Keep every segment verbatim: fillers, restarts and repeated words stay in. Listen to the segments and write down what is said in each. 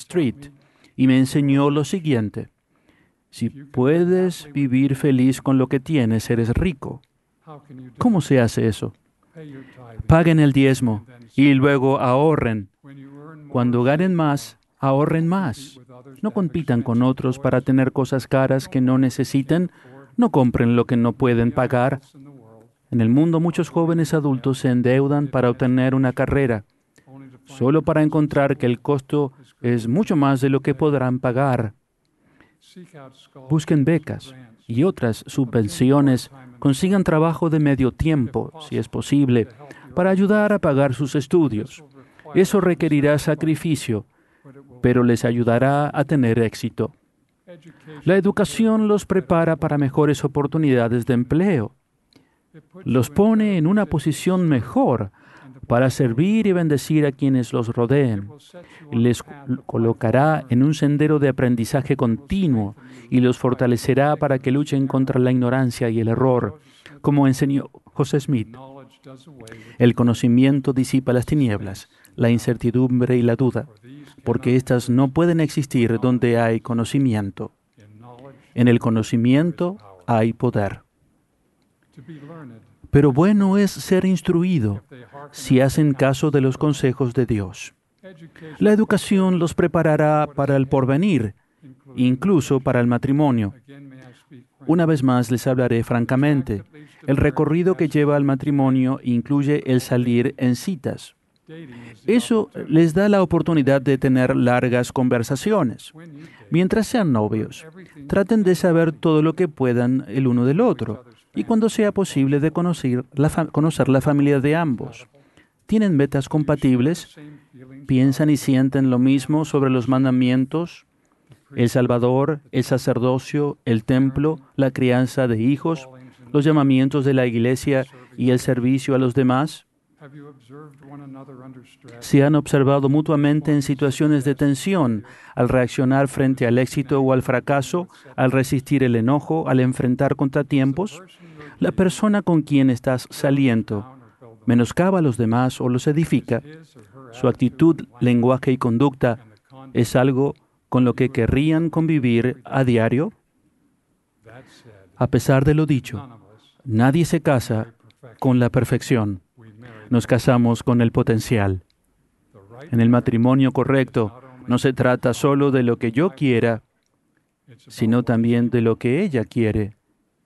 Street y me enseñó lo siguiente: si puedes vivir feliz con lo que tienes, eres rico. ¿Cómo se hace eso? Paguen el diezmo y luego ahorren. Cuando ganen más, ahorren más. No compitan con otros para tener cosas caras que no necesiten. No compren lo que no pueden pagar. En el mundo, muchos jóvenes adultos se endeudan para obtener una carrera, solo para encontrar que el costo es mucho más de lo que podrán pagar. Busquen becas y otras subvenciones. Consigan trabajo de medio tiempo, si es posible, para ayudar a pagar sus estudios. Eso requerirá sacrificio, pero les ayudará a tener éxito. La educación los prepara para mejores oportunidades de empleo. Los pone en una posición mejor para servir y bendecir a quienes los rodeen. Les colocará en un sendero de aprendizaje continuo y los fortalecerá para que luchen contra la ignorancia y el error. Como enseñó José Smith, el conocimiento disipa las tinieblas, la incertidumbre y la duda, porque éstas no pueden existir donde hay conocimiento. En el conocimiento hay poder. Pero bueno es ser instruido si hacen caso de los consejos de Dios. La educación los preparará para el porvenir, incluso para el matrimonio. Una vez más les hablaré francamente. El recorrido que lleva al matrimonio incluye el salir en citas. Eso les da la oportunidad de tener largas conversaciones. Mientras sean novios, traten de saber todo lo que puedan el uno del otro y cuando sea posible de conocer la, fa- conocer la familia de ambos. ¿Tienen metas compatibles? ¿Piensan y sienten lo mismo sobre los mandamientos, el Salvador, el sacerdocio, el templo, la crianza de hijos, los llamamientos de la iglesia y el servicio a los demás? ¿Se han observado mutuamente en situaciones de tensión, al reaccionar frente al éxito o al fracaso, al resistir el enojo, al enfrentar contratiempos? La persona con quien estás saliendo menoscaba a los demás o los edifica. Su actitud, lenguaje y conducta es algo con lo que querrían convivir a diario. A pesar de lo dicho, nadie se casa con la perfección. Nos casamos con el potencial. En el matrimonio correcto, no se trata solo de lo que yo quiera, sino también de lo que ella quiere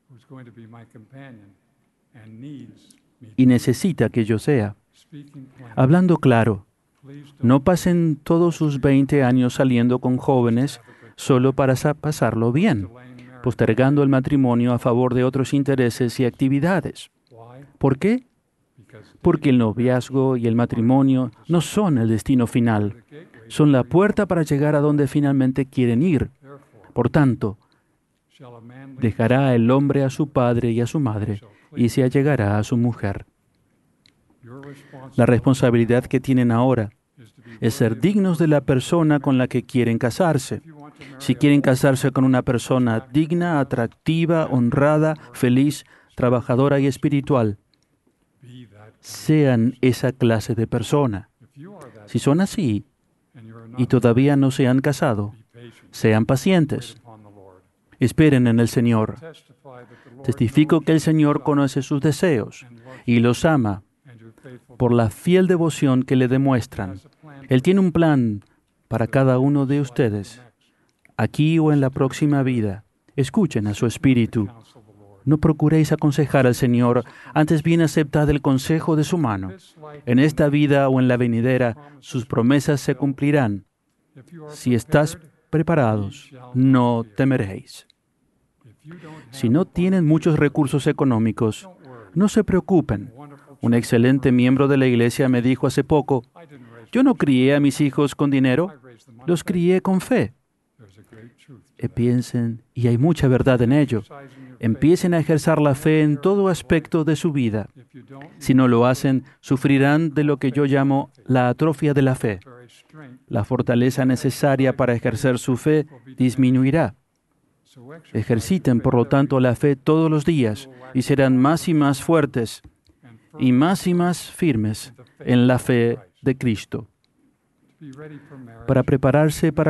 y necesita que yo sea. Hablando claro, no pasen todos sus veinte años saliendo con jóvenes solo para sa- pasarlo bien, postergando el matrimonio a favor de otros intereses y actividades. ¿Por qué? Porque el noviazgo y el matrimonio no son el destino final, son la puerta para llegar a donde finalmente quieren ir. Por tanto, dejará el hombre a su padre y a su madre y se allegará a su mujer. La responsabilidad que tienen ahora es ser dignos de la persona con la que quieren casarse. Si quieren casarse con una persona digna, atractiva, honrada, feliz, trabajadora y espiritual, sean esa clase de persona. Si son así y todavía no se han casado, sean pacientes. Esperen en el Señor. Testifico que el Señor conoce sus deseos y los ama por la fiel devoción que le demuestran. Él tiene un plan para cada uno de ustedes, aquí o en la próxima vida. Escuchen a su espíritu. No procuréis aconsejar al Señor, antes bien aceptad el consejo de su mano. En esta vida o en la venidera, sus promesas se cumplirán. Si estás preparados, no temeréis. Si no tienen muchos recursos económicos, no se preocupen. Un excelente miembro de la iglesia me dijo hace poco, yo no crié a mis hijos con dinero, los crié con fe. Eh, piensen, y hay mucha verdad en ello, empiecen a ejercer la fe en todo aspecto de su vida. Si no lo hacen, sufrirán de lo que yo llamo la atrofia de la fe. La fortaleza necesaria para ejercer su fe disminuirá. Ejerciten, por lo tanto, la fe todos los días y serán más y más fuertes y más y más firmes en la fe de Cristo. Para prepararse para